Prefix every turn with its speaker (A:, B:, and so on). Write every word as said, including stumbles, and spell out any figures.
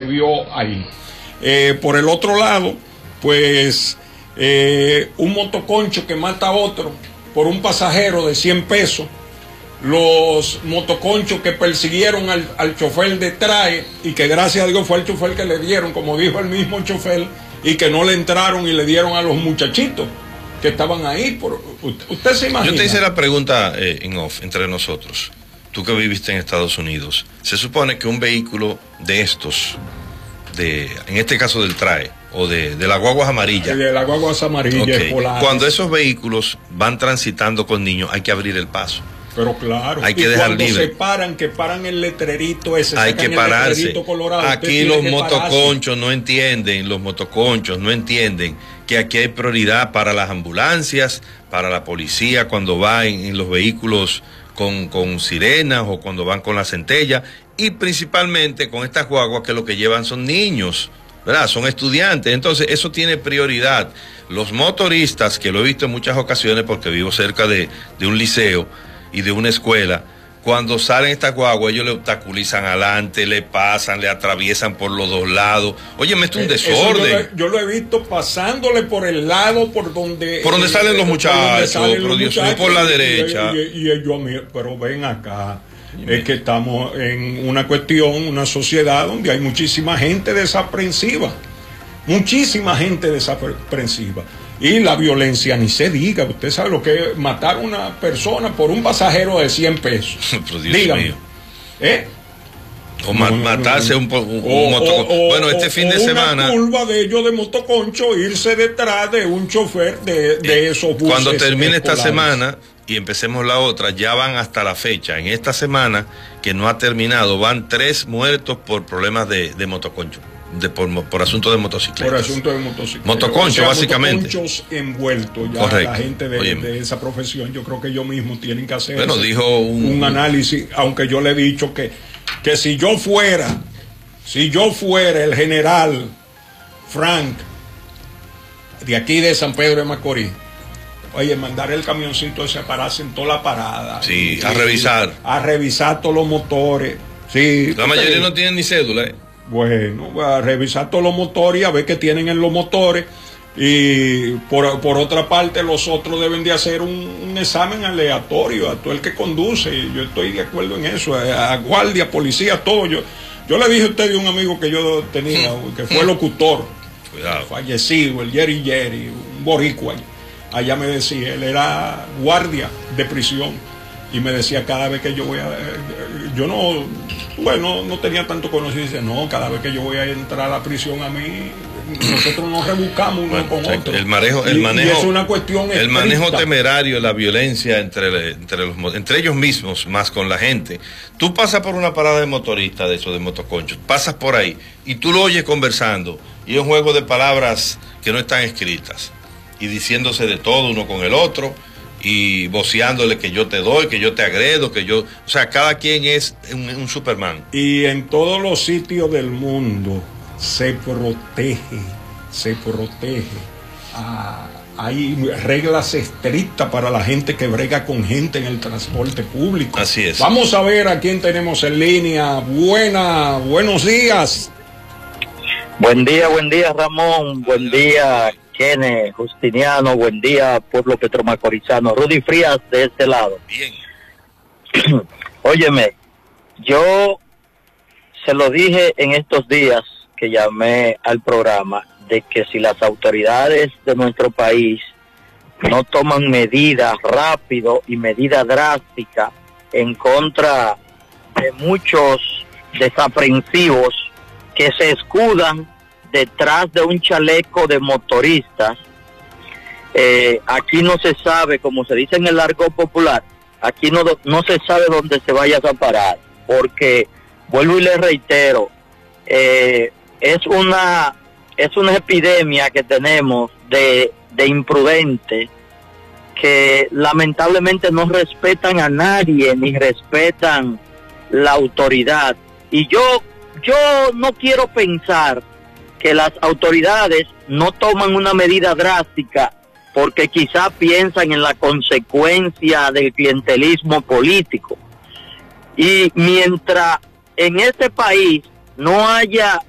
A: vio ahí. Eh, por el otro lado, pues eh, un motoconcho que mata a otro por un pasajero de cien pesos, los motoconchos que persiguieron al, al chofer de trae y que gracias a Dios fue el chofer que le dieron, como dijo el mismo chofer, y que no le entraron y le dieron a los muchachitos que estaban ahí. Por, usted se imagina.
B: Yo te hice la pregunta eh, en off, entre nosotros. Tú que viviste en Estados Unidos, se supone que un vehículo de estos, de, en este caso del trae, o de, de las guaguas amarillas.
A: De las guaguas amarillas,
B: okay.
A: Polares.
B: Cuando esos vehículos van transitando con niños, hay que abrir el paso.
A: Pero claro,
B: hay que
A: y
B: dejar
A: cuando
B: libre.
A: se paran, que paran el letrerito ese,
B: hay que pararse.
A: Colorado,
B: aquí los motoconchos no entienden, los motoconchos no entienden que aquí hay prioridad para las ambulancias, para la policía cuando va en, en los vehículos con, con sirenas o cuando van con la centella, y principalmente con estas guaguas que lo que llevan son niños, ¿verdad? Son estudiantes, entonces eso tiene prioridad. Los motoristas, que lo he visto en muchas ocasiones porque vivo cerca de, de un liceo y de una escuela, cuando salen estas guaguas, ellos le obstaculizan adelante, le pasan, le atraviesan por los dos lados. Oye, esto es un desorden.
A: Yo lo, yo lo he visto pasándole por el lado por donde...
B: Por donde eh, salen los muchachos, salen pero los Dios mío, por la derecha.
A: Y, y, y yo, pero ven acá, es que estamos en una cuestión, una sociedad donde hay muchísima gente desaprensiva. Muchísima gente desaprensiva. Y la violencia ni se diga. Usted sabe lo que es matar a una persona por un pasajero de cien pesos.
B: Pero Dios
A: Dígame.
B: mío.
A: ¿Eh?
B: O ma matarse un, un, un motoconcho. Bueno, este o, fin de
A: o
B: semana.
A: Una curva de ellos de motoconcho irse detrás de un chofer de, de eh, esos buses.
B: Cuando termine
A: escolares.
B: Esta semana y empecemos la otra, ya van hasta la fecha. En esta semana que no ha terminado, van tres muertos por problemas de, de motoconcho. De, por, por asunto de motocicletas.
A: Por asunto de motocicletas.
B: Motoconcho, o sea, básicamente.
A: Motoconchos envueltos. Ya
B: correcto.
A: La gente de, de esa profesión, yo creo que ellos mismos tienen que hacer
B: bueno,
A: ese,
B: dijo un,
A: un análisis, aunque yo le he dicho que, que si yo fuera, si yo fuera el general Frank de aquí de San Pedro de Macorís, oye, mandar el camioncito ese a pararse en toda la parada.
B: Sí,
A: y,
B: a revisar.
A: A revisar todos los motores. Sí,
B: la mayoría no tienen ni cédula, ¿eh?
A: Bueno, a revisar todos los motores y a ver qué tienen en los motores. Y por, por otra parte, los otros deben de hacer un, un examen aleatorio a todo el que conduce. Y yo estoy de acuerdo en eso. A, a guardia, policía, todo. Yo, yo le dije a usted de un amigo que yo tenía, que fue locutor.
B: Cuidado.
A: Fallecido, el Jerry Jerry, un boricua. Allá me decía, él era guardia de prisión. Y me decía cada vez que yo voy a... Yo no... Bueno, no tenía tanto conocimiento. No, cada vez que yo voy a entrar a la prisión a mí, nosotros nos rebuscamos uno bueno, con otro.
B: El manejo, el
A: y,
B: manejo,
A: y es una cuestión
B: el manejo temerario, la violencia entre, entre, los, entre ellos mismos, más con la gente. Tú pasas por una parada de motoristas, de esos de motoconchos, pasas por ahí y tú lo oyes conversando y es un juego de palabras que no están escritas y diciéndose de todo uno con el otro y voceándole que yo te doy, que yo te agredo, que yo... O sea, cada quien es un, un Superman.
A: Y en todos los sitios del mundo se protege, se protege. Ah, hay reglas estrictas para la gente que brega con gente en el transporte público.
B: Así es.
A: Vamos a ver a quién tenemos en línea. Buena, buenos días.
C: Buen día, buen día, Ramón. Buen día, Kenneth, Justiniano, buen día, pueblo petromacorizano. Rudy Frías de este lado.
B: Bien.
C: Óyeme, yo se lo dije en estos días que llamé al programa, de que si las autoridades de nuestro país no toman medidas rápido y medidas drásticas en contra de muchos desaprensivos que se escudan detrás de un chaleco de motoristas, eh, aquí no se sabe, como se dice en el argot popular, aquí no, no se sabe dónde se vaya a parar, porque, vuelvo y le reitero, eh, es una es una epidemia que tenemos de, de imprudentes que lamentablemente no respetan a nadie, ni respetan la autoridad, y yo, yo no quiero pensar que las autoridades no toman una medida drástica porque quizá piensan en la consecuencia del clientelismo político. Y mientras en este país no haya